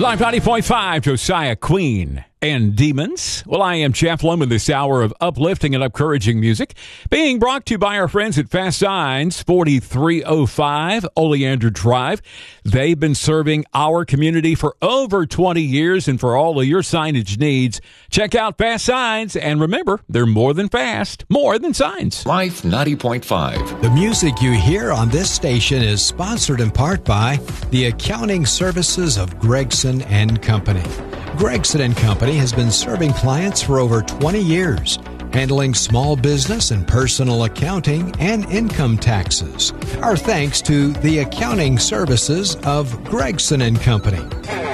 Live 90.5, Josiah Queen and Demons. Well, I am Jeff Lohman, this hour of uplifting and encouraging music, being brought to you by our friends at Fast Signs, 4305 Oleander Drive. They've been serving our community for over 20 years, and for all of your signage needs, check out Fast Signs. And remember, they're more than fast, more than signs. Life 90.5. The music you hear on this station is sponsored in part by the accounting services of Gregson and Company. Gregson and Company has been serving clients for over 20 years, handling small business and personal accounting and income taxes. Our thanks to the accounting services of Gregson and Company.